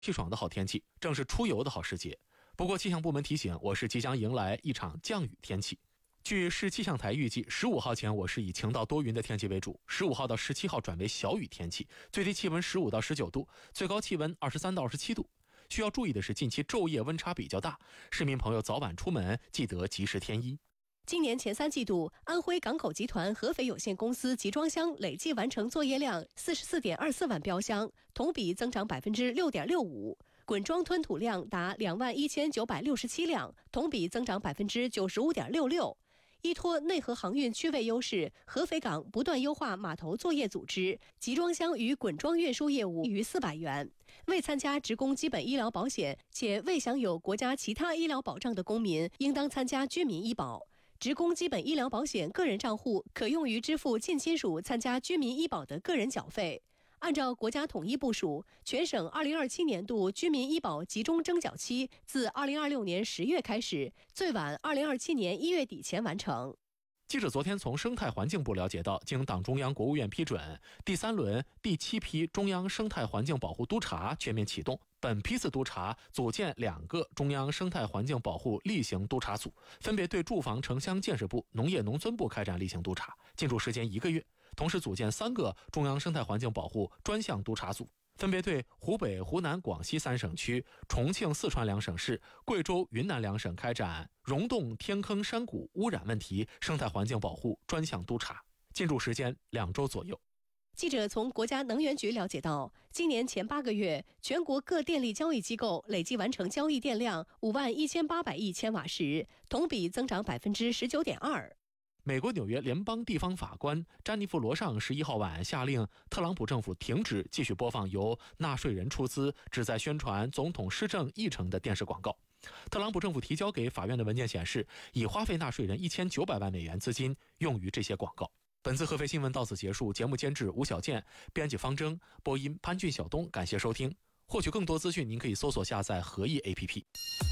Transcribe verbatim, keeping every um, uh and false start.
气爽的好天气，正是出游的好时节。不过气象部门提醒，我市即将迎来一场降雨天气。据市气象台预计，十五号前我市以晴到多云的天气为主，十五号到十七号转为小雨天气，最低气温十五到十九度，最高气温二十三到二十七度。需要注意的是，近期昼夜温差比较大，市民朋友早晚出门记得及时添衣。 今年前三季度，安徽港口集团合肥有限公司集装箱累计完成作业量四十四点二四万标箱，同比增长百分之六点六五；滚装吞吐量达两万一千九百六十七辆，同比增长百分之九十五点六六。依托内河航运区位优势，合肥港不断优化码头作业组织，集装箱与滚装运输业务逾四百元。未参加职工基本医疗保险且未享有国家其他医疗保障的公民，应当参加居民医保。职工基本医疗保险个人账户可用于支付近亲属参加居民医保的个人缴费。按照国家统一部署，全省二零二七年度居民医保集中征缴期自二零二六年十月开始，最晚二零二七年一月底前完成。 记者昨天从生态环境部了解到，经党中央国务院批准，第三轮第七批中央生态环境保护督察全面启动。本批次督察组建两个中央生态环境保护例行督察组，分别对住房城乡建设部、农业农村部开展例行督察，进驻时间一个月。同时组建三个中央生态环境保护专项督察组，分别对湖北、湖南、广西三省区、重庆、四川两省市、贵州、云南两省开展溶洞、天坑、山谷污染问题生态环境保护专项督察，进驻时间两周左右。 记者从国家能源局了解到，今年前八个月，全国各电力交易机构累计完成交易电量五万一千八百亿千瓦时，同比增长百分之十九点二。 美国纽约联邦地方法官詹妮弗·罗尚十一号晚下令特朗普政府停止继续播放由纳税人出资旨在宣传总统施政议程的电视广告。特朗普政府提交给法院的文件显示，已花费纳税人一千九百万美元资金用于这些广告。本次合肥新闻到此结束，节目监制吴小健，编辑方征，播音潘俊、小东，感谢收听。获取更多资讯，您可以搜索下载合意 A P P。